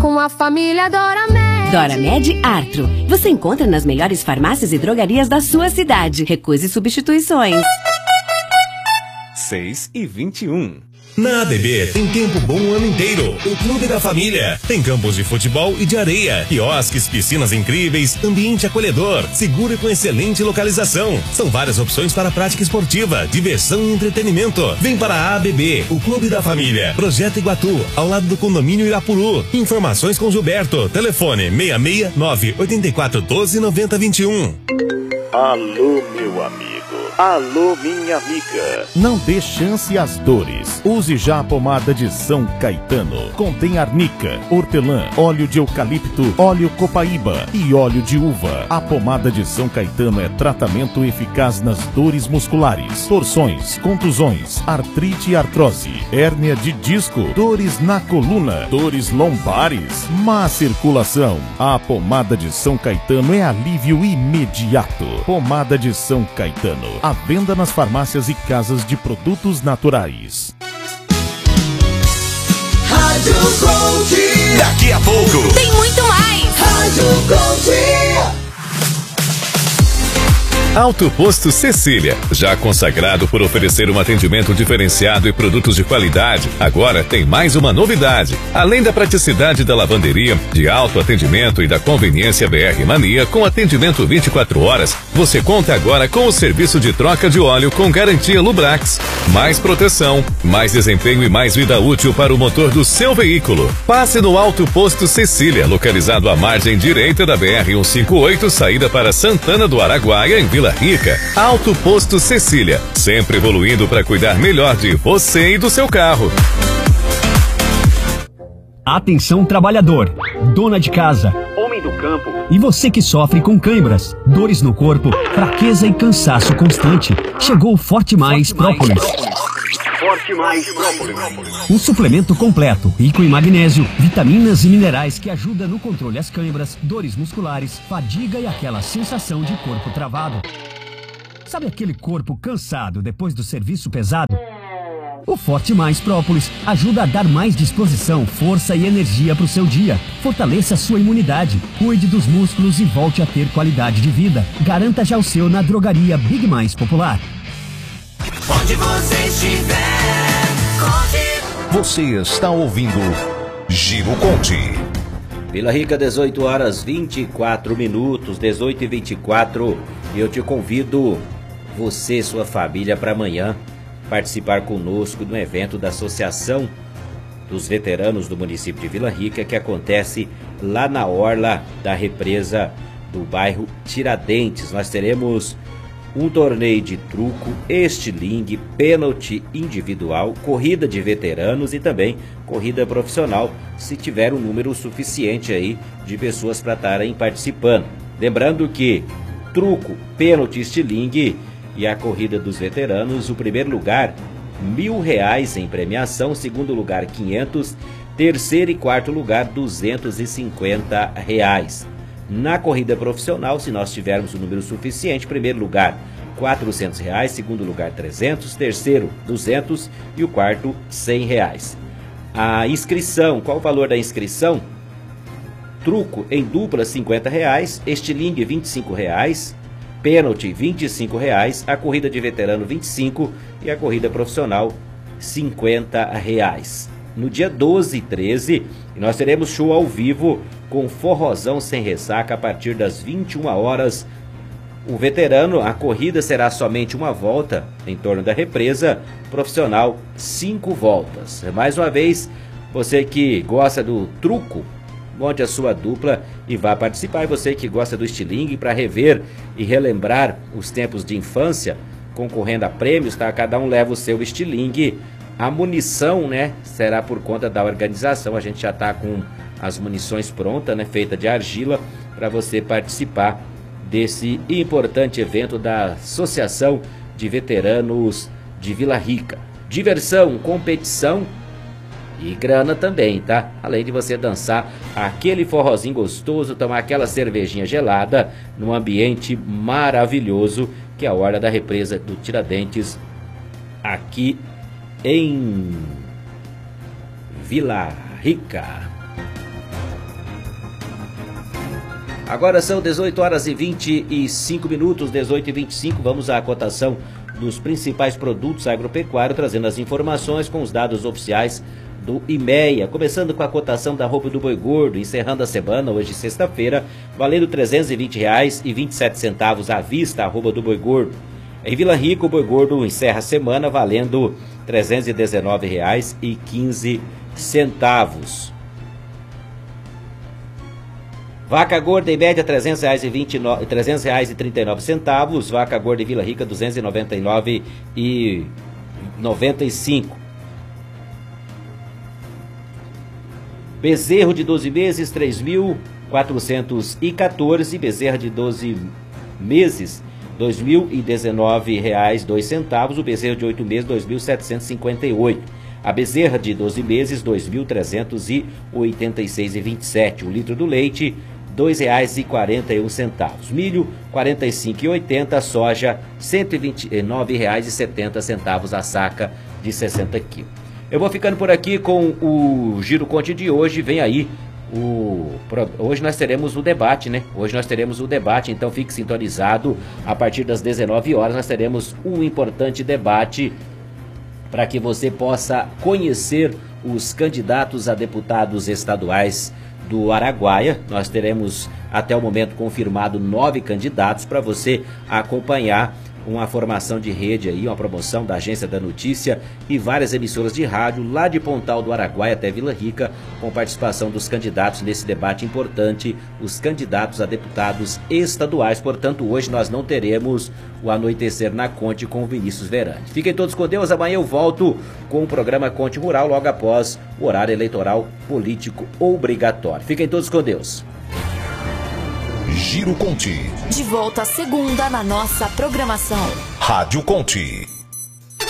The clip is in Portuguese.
Com a família Doramed. Doramed Artro. Você encontra nas melhores farmácias e drogarias da sua cidade. Recuse substituições. 6h21. Na ADB tem tempo bom o ano inteiro. O Clube da Família tem campos de futebol e de areia, quiosques, piscinas incríveis, ambiente acolhedor, seguro e com excelente localização. São várias opções para a prática esportiva, diversão e entretenimento. Vem para a ABB, o Clube da Família. Projeto Iguatu, ao lado do condomínio Irapuru. Informações com Gilberto. Telefone 669-8412-9021. Alô, meu amigo. Alô, minha amiga. Não dê chance às dores. Use já a pomada de São Caetano. Contém arnica, hortelã, óleo de eucalipto, óleo copaíba e óleo de uva. A pomada de São Caetano é tratamento eficaz nas dores musculares, torções, contusões, artrite e artrose, hérnia de disco, dores na coluna, dores lombares, má circulação. A pomada de São Caetano é alívio imediato. Pomada de São Caetano. À venda nas farmácias e casas de produtos naturais. Rádio Gold. Daqui a pouco Tem muito mais. Rádio Gold. Alto Posto Cecília, já consagrado por oferecer um atendimento diferenciado e produtos de qualidade, agora tem mais uma novidade. Além da praticidade da lavanderia, de alto atendimento e da conveniência BR Mania com atendimento 24 horas, você conta agora com o serviço de troca de óleo com garantia Lubrax. Mais proteção, mais desempenho e mais vida útil para o motor do seu veículo. Passe no Alto Posto Cecília, localizado à margem direita da BR-158, saída para Santana do Araguaia, em Vila Rica. Alto Posto Cecília, sempre evoluindo para cuidar melhor de você e do seu carro. Atenção trabalhador, dona de casa, Homem do campo. e você que sofre com câimbras, dores no corpo, fraqueza e cansaço constante. Chegou o Forte Mais Própolis. Forte Mais Própolis. Um suplemento completo, rico em magnésio, vitaminas e minerais que ajuda no controle das câimbras, dores musculares, fadiga e aquela sensação de corpo travado. Sabe aquele corpo cansado depois do serviço pesado? O Forte Mais Própolis ajuda a dar mais disposição, força e energia para o seu dia. Fortaleça a sua imunidade, cuide dos músculos e volte a ter qualidade de vida. Garanta já o seu na drogaria Big Mais Popular. Onde você estiver, conte. Você está ouvindo Giro Conte. Vila Rica, 18 horas 24 minutos, 18h24. E eu te convido, você e sua família, para amanhã participar conosco no evento da Associação dos Veteranos do município de Vila Rica, que acontece lá na orla da represa do bairro Tiradentes. Nós teremos um torneio de truco, estilingue, pênalti individual, corrida de veteranos e também corrida profissional, se tiver um número suficiente aí de pessoas para estarem participando. Lembrando que truco, pênalti, estilingue e a corrida dos veteranos, o primeiro lugar, R$1.000 em premiação, segundo lugar, 500, terceiro e quarto lugar, R$250. Na corrida profissional, se nós tivermos um número suficiente, primeiro lugar, R$400, segundo lugar, 300, terceiro, 200 e o quarto, R$100. A inscrição, qual o valor da inscrição? Truco em dupla, R$50, estilingue, R$25, pênalti, R$25, a corrida de veterano, R$25 e a corrida profissional, R$50. No dia 12 e 13, nós teremos show ao vivo com forrozão sem ressaca a partir das 21 horas. O veterano, a corrida será somente uma volta em torno da represa, profissional 5 voltas. Mais uma vez, você que gosta do truco, monte a sua dupla e vá participar. E você que gosta do estilingue, para rever e relembrar os tempos de infância, concorrendo a prêmios, tá? Cada um leva o seu estilingue. A munição, né, será por conta da organização. A gente já está com as munições prontas, né, feita de argila, para você participar desse importante evento da Associação de Veteranos de Vila Rica. Diversão, competição e grana também, tá? Além de você dançar aquele forrozinho gostoso, tomar aquela cervejinha gelada num ambiente maravilhoso que é a Orla da Represa do Tiradentes, aqui em Vila Rica. Agora são 18 horas e 25 minutos, 18 e 25. Vamos à cotação dos principais produtos agropecuários, trazendo as informações com os dados oficiais do IMEA. Começando com a cotação da arroba do boi gordo, encerrando a semana, hoje sexta-feira, valendo R$ 320,27 à vista, a arroba do boi gordo. Em Vila Rica, o boi gordo encerra a semana valendo R$ 319,15. Vaca gorda em média R$ 300,39, vaca gorda em Vila Rica R$ 299,95. Bezerro de 12 meses R$ 3.414, bezerra de 12 meses R$ 2.019,02, o bezerro de 8 meses R$ 2.758. A bezerra de 12 meses R$ 2.386,27. O litro do leite R$ 2,41. Milho R$ 45,80. Soja R$ 129,70 a saca de 60 quilos. Eu vou ficando por aqui com o Giro Conte de hoje. Vem aí hoje nós teremos o debate, né? Hoje nós teremos o debate, então fique sintonizado. A partir das 19 horas nós teremos um importante debate para que você possa conhecer os candidatos a deputados estaduais do Araguaia. Nós teremos até o momento confirmado 9 candidatos para você acompanhar uma formação de rede aí, uma promoção da Agência da Notícia e várias emissoras de rádio lá de Pontal do Araguaia até Vila Rica, com participação dos candidatos nesse debate importante, os candidatos a deputados estaduais. Portanto, hoje nós não teremos o Anoitecer na Conte com o Vinícius Verandi. Fiquem todos com Deus, amanhã eu volto com o programa Conte Rural logo após o horário eleitoral político obrigatório. Fiquem todos com Deus. Giro Conte. De volta segunda na nossa programação. Rádio Conte.